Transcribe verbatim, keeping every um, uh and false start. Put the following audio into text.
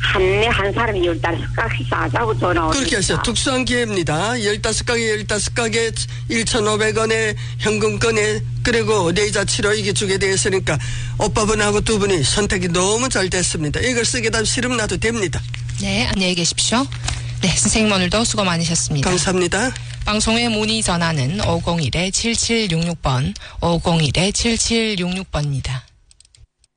한내 한 사람이 열다섯 가지 싸자고 전화 오니까. 그렇게 하세요. 특수한 기회입니다. 열다섯 가게 열다섯 가게 일천오백 원에 현금권에 그리고 내이자 칠억이 주게 되어 있으니까 오빠분하고 두 분이 선택이 너무 잘 됐습니다. 이걸 쓰게다 싫으면 놔도 됩니다. 네, 안녕히 계십시오. 네, 선생님 오늘도 수고 많으셨습니다. 감사합니다. 방송의 문의 전화는 오공일 칠칠육육 번, 오공일 칠칠육육 번입니다.